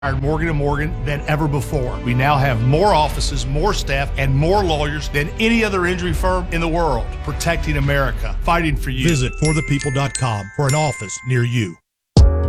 Morgan & Morgan than ever before. We now have more offices, more staff, and more lawyers than any other injury firm in the world, protecting America, fighting for you. Visit forthepeople.com for an office near you.